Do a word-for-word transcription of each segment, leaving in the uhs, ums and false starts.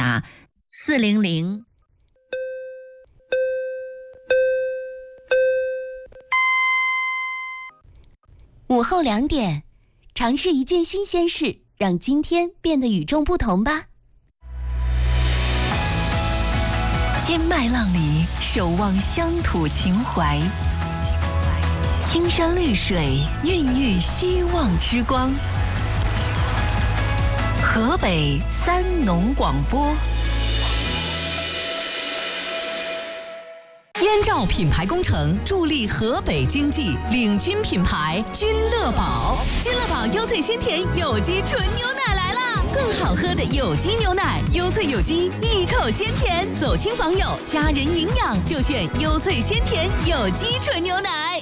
打四零零。 午后两点，尝试一件新鲜事，让今天变得与众不同吧。 经麦浪里守望乡土情怀，青山绿水孕育希望之光。河北三农广播。 燕赵品牌工程助力河北经济，领军品牌君乐宝。君乐宝优萃鲜甜有机纯牛奶来啦！更好喝的有机牛奶，优萃有机，一口鲜甜。走亲访友，家人营养就选优萃鲜甜有机纯牛奶。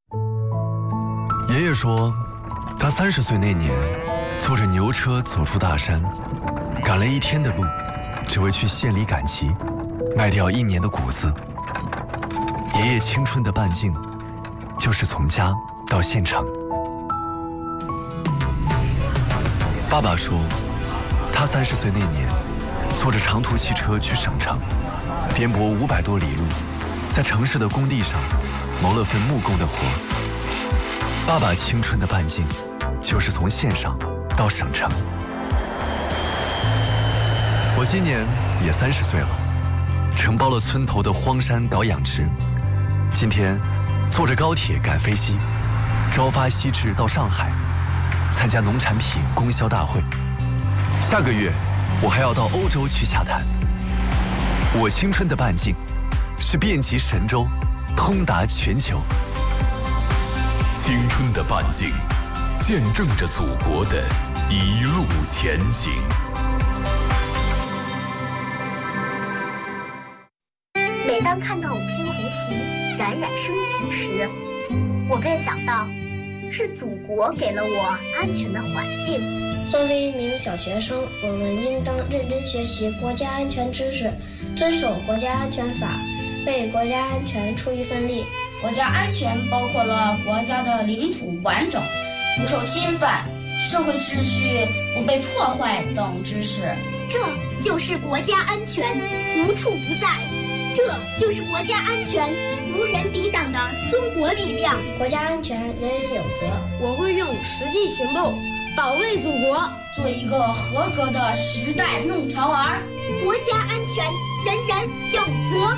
爷爷说，他三十岁那年，坐着牛车走出大山，赶了一天的路，只为去县里赶集，卖掉一年的谷子。爷爷青春的半径，就是从家到县城。爸爸说，他三十岁那年，坐着长途汽车去省城，颠簸五百多里路，在城市的工地上谋了份木工的活。爸爸青春的半径，就是从县上到省城。我今年也三十岁了，承包了村头的荒山岛养殖。今天坐着高铁赶飞机，朝发夕至到上海，参加农产品供销大会。下个月我还要到欧洲去洽谈。我青春的半径是遍及神州，通达全球。 青春的半径，见证着祖国的一路前行。 每当看到五星红旗冉冉升起时，我便想到，是祖国给了我安全的环境。 作为一名小学生，我们应当认真学习国家安全知识，遵守国家安全法，为国家安全出一份力。 国家安全包括了国家的领土完整、不受侵犯、社会秩序不被破坏等知识。 这就是国家安全，无处不在。这就是国家安全无人抵挡的中国力量。 国家安全人人有责， 我会用实际行动保卫祖国， 做一个合格的时代弄潮儿。 国家安全人人有责。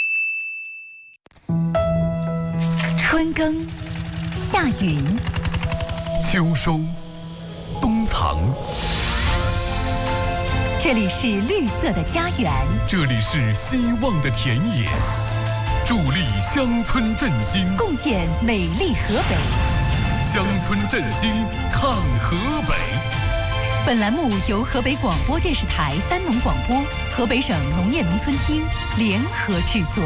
春耕，夏耘， 秋收，冬藏。 这里是绿色的家园， 这里是希望的田野，助力乡村振兴， 共建美丽河北。 乡村振兴看河北。 本栏目由河北广播电视台三农广播、河北省农业农村厅联合制作。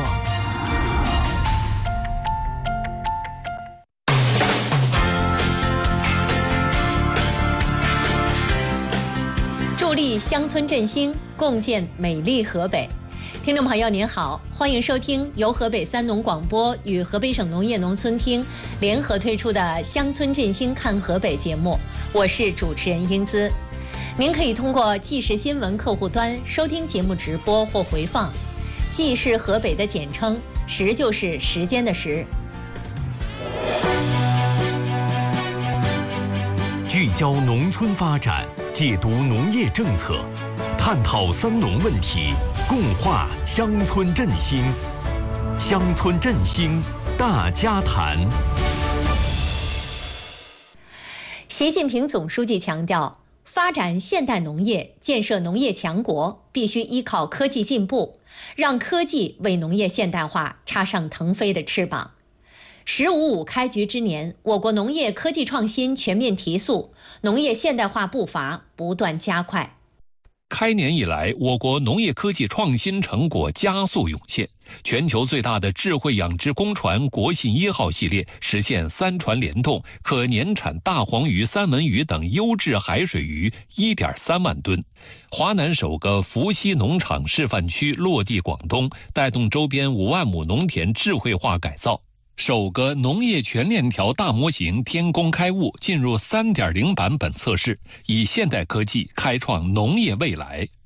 助力乡村振兴，共建美丽河北。听众朋友您好，欢迎收听由河北三农广播与河北省农业农村厅联合推出的乡村振兴看河北节目，我是主持人英姿。您可以通过即时新闻客户端收听节目直播或回放。即是河北的简称，时就是时间的时。 聚焦农村发展，解读农业政策，探讨三农问题，共话乡村振兴。乡村振兴大家谈。 习近平总书记强调，发展现代农业、建设农业强国，必须依靠科技进步，让科技为农业现代化插上腾飞的翅膀。十五五开局之年，我国农业科技创新全面提速，农业现代化步伐不断加快。 开年以来，我国农业科技创新成果加速涌现，全球最大的智慧养殖公船国信一号系列实现三船联动，可年产大黄鱼、三文鱼等优质海水鱼 一点三万吨。华南首个伏羲农场示范区落地广东，带动周边五万亩农田智慧化改造。首个农业全链条大模型天工开物进入 三点零 版本测试，以现代科技开创农业未来。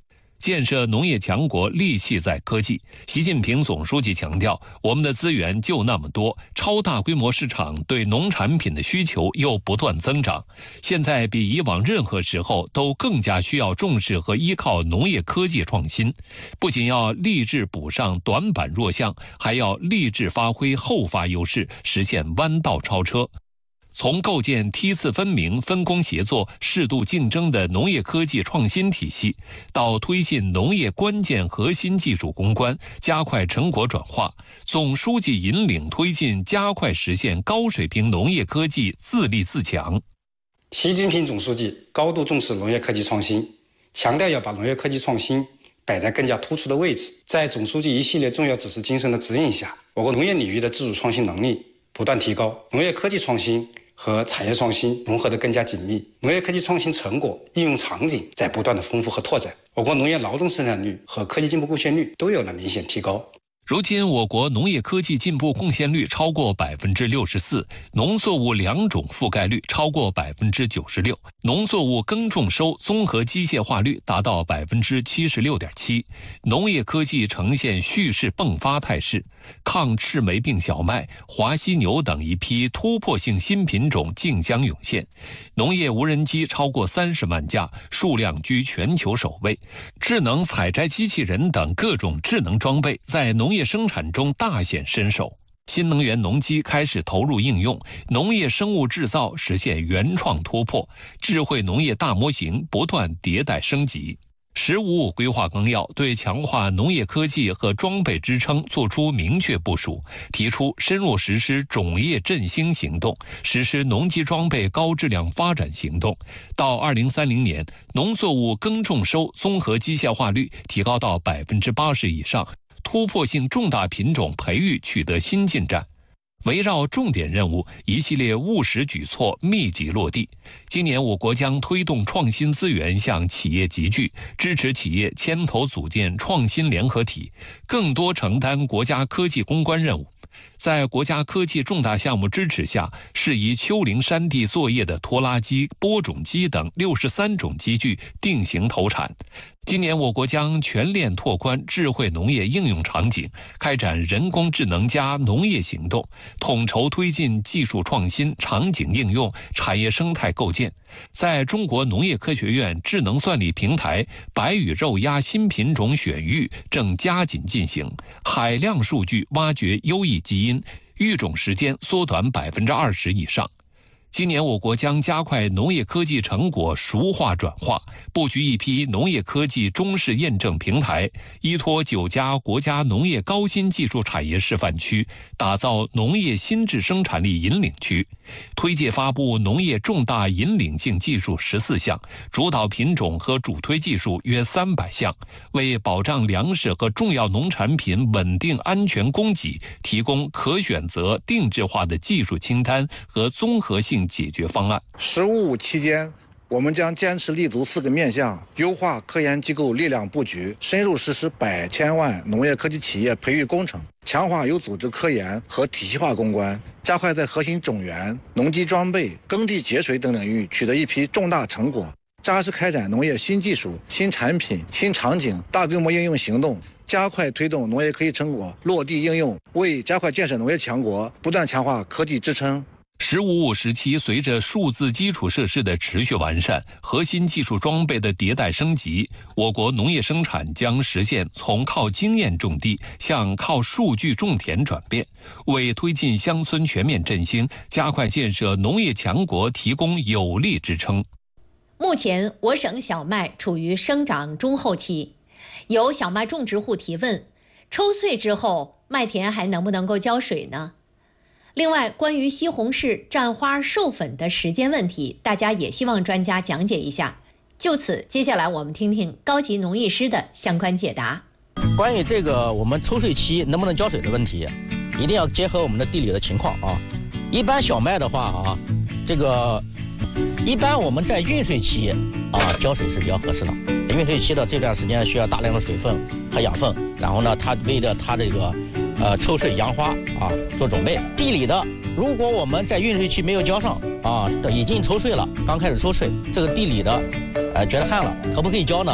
建设农业强国利器在科技。习近平总书记强调，我们的资源就那么多，超大规模市场对农产品的需求又不断增长，现在比以往任何时候都更加需要重视和依靠农业科技创新，不仅要立志补上短板弱项，还要立志发挥后发优势，实现弯道超车。从构建梯次分明、分工协作、适度竞争的农业科技创新体系，到推进农业关键核心技术攻关，加快成果转化，总书记引领推进，加快实现高水平农业科技自立自强。 习近平总书记高度重视农业科技创新，强调要把农业科技创新摆在更加突出的位置。在总书记一系列重要指示精神的指引下，我国农业领域的自主创新能力不断提高，农业科技创新和产业创新融合得更加紧密，农业科技创新成果应用场景在不断的丰富和拓展，我国农业劳动生产率和科技进步贡献率都有了明显提高。 如今，我国农业科技进步贡献率超过百分之六十四，农作物两种覆盖率超过百分之九十六，农作物耕种收综合机械化率达到百分之七十六点七，农业科技呈现蓄势迸发态势。抗赤霉病小麦、华犀牛等一批突破性新品种竞相涌现，农业无人机超过三十万架，数量居全球首位。智能采摘机器人等各种智能装备在农业生产中大显身手。新能源农机开始投入应用，农业生物制造实现原创突破，智慧农业大模型不断迭代升级。十五五规划纲要对强化农业科技和装备支撑作出明确部署，提出深入实施种业振兴行动，实施农机装备高质量发展行动。到二零三零年，农作物耕种收综合机械化率提高到百分之八十以上，突破性重大品种培育取得新进展。围绕重点任务，一系列务实举措密集落地。今年我国将推动创新资源向企业集聚，支持企业牵头组建创新联合体，更多承担国家科技攻关任务。在国家科技重大项目支持下，适宜丘陵山地作业的拖拉机、播种机等六十三种机具定型投产。今年我国将全链拓宽智慧农业应用场景，开展人工智能加农业行动，统筹推进技术创新、场景应用、产业生态构建。在中国农业科学院智能算力平台白羽肉鸭新品种选育正加紧进行，海量数据挖掘优异基因，育种时间缩短百分之二十以上。今年我国将加快农业科技成果熟化转化，布局一批农业科技中试验证平台，依托九家国家农业高新技术产业示范区，打造农业新质生产力引领区。推介发布农业重大引领性技术十四项，主导品种和主推技术约三百项，为保障粮食和重要农产品稳定安全供给提供可选择定制化的技术清单和综合性解决方案。 十五五期间，我们将坚持立足四个面向，优化科研机构力量布局，深入实施百千万农业科技企业培育工程，强化有组织科研和体系化攻关，加快在核心种源、农机装备、耕地节水等领域取得一批重大成果，扎实开展农业新技术、新产品、新场景大规模应用行动，加快推动农业科技成果落地应用，为加快建设农业强国不断强化科技支撑。 十五五时期，随着数字基础设施的持续完善，核心技术装备的迭代升级，我国农业生产将实现从靠经验种地向靠数据种田转变，为推进乡村全面振兴、加快建设农业强国提供有力支撑。 目前，我省小麦处于生长中后期，有小麦种植户提问：抽穗之后，麦田还能不能够浇水呢？另外，关于西红柿占花授粉的时间问题，大家也希望专家讲解一下。就此，接下来我们听听高级农艺师的相关解答。 关于这个我们抽穗期能不能浇水的问题，一定要结合我们的地理的情况啊。一般小麦的话啊，这个一般我们在孕穗期啊浇水是比较合适的。孕穗期的这段时间需要大量的水分和养分，然后呢，它为了它这个。呃，抽穗扬花啊，做准备。地里的，如果我们在孕穗期没有浇上啊，已经抽穗了，刚开始抽穗，这个地里的，呃，觉得旱了，可不可以浇呢？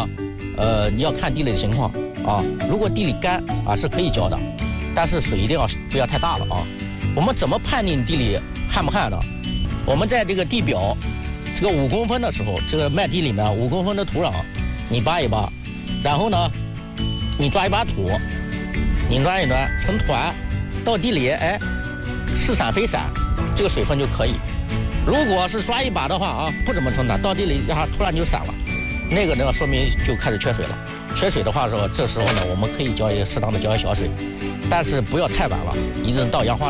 呃，你要看地里的情况啊。如果地里干啊，是可以浇的，但是水一定要不要太大了啊。我们怎么判定地里旱不旱呢？我们在这个地表这个五公分的时候，这个麦地里面五公分的土壤，你扒一扒，然后呢，你抓一把土，你端一端成团，到地里，哎，似散非散，这个水分就可以。如果是抓一把的话啊，不怎么成团，到地里它突然就散了，那个呢说明就开始缺水了。缺水的话说，这时候呢，我们可以浇一适当的浇一小水，但是不要太晚了，一直到杨花。